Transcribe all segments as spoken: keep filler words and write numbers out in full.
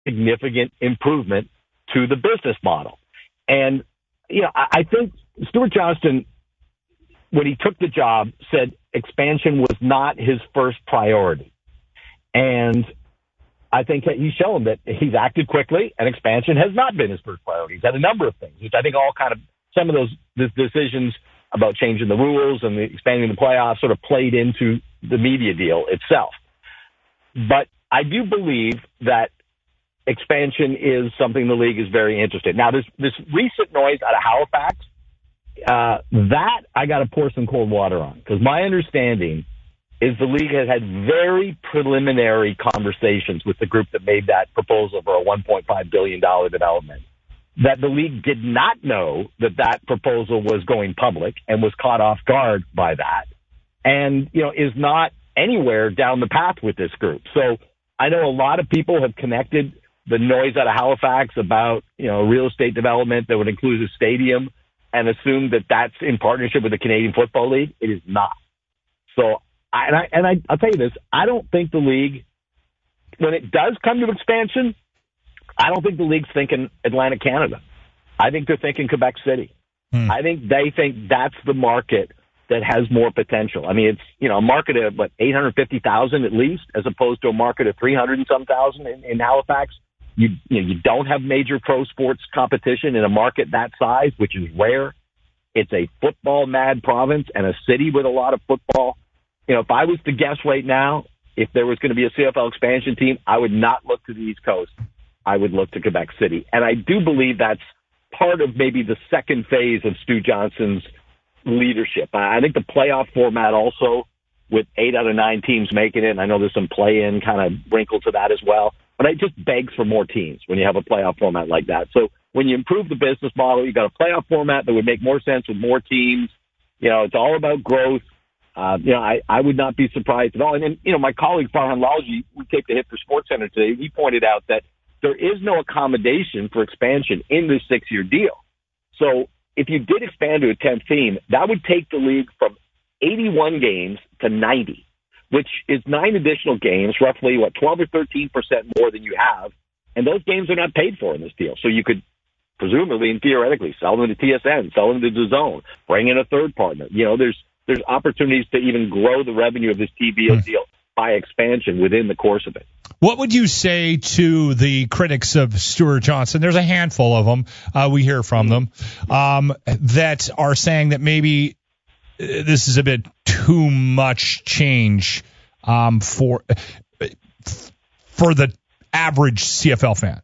significant improvement to the business model. And, you know, I, I think Stuart Johnston, when he took the job, said expansion was not his first priority. And I think that he's shown that he's acted quickly, and expansion has not been his first priority. He's had a number of things, which I think all kind of, some of those the decisions about changing the rules and the expanding the playoffs sort of played into the media deal itself. But I do believe that expansion is something the league is very interested in. Now, this, this recent noise out of Halifax, uh, that I got to pour some cold water on, because my understanding is the league has had very preliminary conversations with the group that made that proposal for a one point five billion dollars development, that the league did not know that that proposal was going public and was caught off guard by that, and, you know, is not anywhere down the path with this group. So I know a lot of people have connected the noise out of Halifax about, you know, real estate development that would include a stadium and assume that that's in partnership with the Canadian Football League. It is not. So, I, and, I, and I, I'll tell you this, I don't think the league, when it does come to expansion, I don't think the league's thinking Atlantic Canada. I think they're thinking Quebec City. Hmm. I think they think that's the market that has more potential. I mean, it's, you know, a market of, what, eight hundred fifty thousand at least, as opposed to a market of three hundred and some thousand in, in Halifax. You, you know, you don't have major pro sports competition in a market that size, which is rare. It's a football mad province and a city with a lot of football. You know, if I was to guess right now, if there was going to be a C F L expansion team, I would not look to the East Coast. I would look to Quebec City. And I do believe that's part of maybe the second phase of Stu Johnson's leadership. I think the playoff format also, with eight out of nine teams making it, and I know there's some play-in kind of wrinkle to that as well, but it just begs for more teams when you have a playoff format like that. So when you improve the business model, you got a playoff format that would make more sense with more teams. You know, it's all about growth. Uh, you know, I, I would not be surprised at all. And then, you know, my colleague Farhan Lalji, we taped a hit for SportsCenter today. He pointed out that there is no accommodation for expansion in this six-year deal. So if you did expand to a tenth team, that would take the league from eighty-one games to ninety, which is nine additional games, roughly, what, twelve or thirteen percent more than you have. And those games are not paid for in this deal. So you could presumably and theoretically sell them to T S N, sell them to DAZN, bring in a third partner. You know, there's there's opportunities to even grow the revenue of this T V deal by expansion within the course of it. What would you say to the critics of Stuart Johnston? There's a handful of them. Uh, we hear from them um, that are saying that maybe this is a bit too much change um, for for the average C F L fan.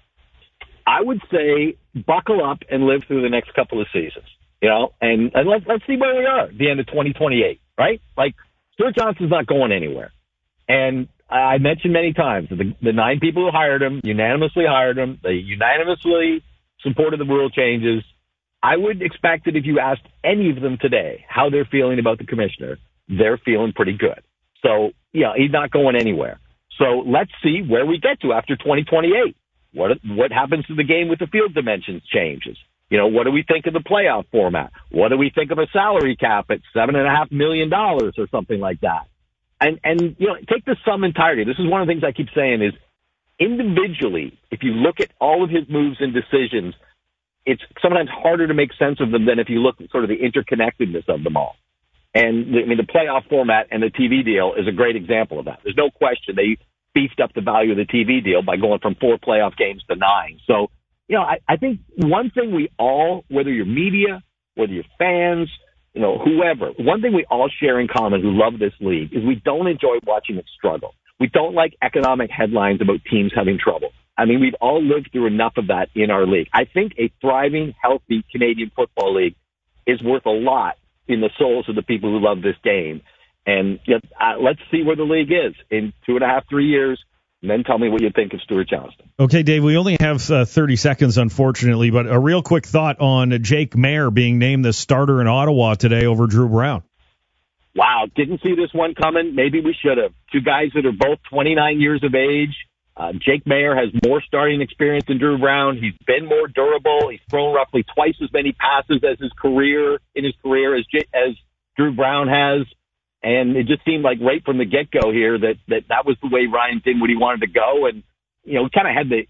I would say buckle up and live through the next couple of seasons, you know, and, and let's, let's see where we are at the end of twenty twenty-eight, right? Like, Stuart Johnston's not going anywhere. And I mentioned many times that the, the nine people who hired him unanimously hired him. They unanimously supported the rule changes. I would expect that if you asked any of them today how they're feeling about the commissioner, they're feeling pretty good. So, yeah, he's not going anywhere. So let's see where we get to after twenty twenty-eight. What what happens to the game with the field dimensions changes? You know, what do we think of the playoff format? What do we think of a salary cap at seven and a half million dollars or something like that? And and you know, take the sum entirety. This is one of the things I keep saying is individually, if you look at all of his moves and decisions, it's sometimes harder to make sense of them than if you look at sort of the interconnectedness of them all. And I mean, the playoff format and the T V deal is a great example of that. There's no question they beefed up the value of the T V deal by going from four playoff games to nine. So, you know, I, I think one thing we all, whether you're media, whether you're fans, you know, whoever, one thing we all share in common who love this league is we don't enjoy watching it struggle. We don't like economic headlines about teams having trouble. I mean, we've all lived through enough of that in our league. I think a thriving, healthy Canadian Football League is worth a lot in the souls of the people who love this game. And you know, uh, let's see where the league is in two and a half, three years, and then tell me what you think of Stuart Johnston. Okay, Dave, we only have uh, thirty seconds, unfortunately, but a real quick thought on Jake Maier being named the starter in Ottawa today over Drew Brown. Wow, didn't see this one coming. Maybe we should have. Two guys that are both twenty-nine years of age. Uh, Jake Maier has more starting experience than Drew Brown. He's been more durable. He's thrown roughly twice as many passes as his career in his career as J- as Drew Brown has. And it just seemed like right from the get-go here that, that that was the way Ryan Dinwiddie wanted to go. And you know, we kind of had the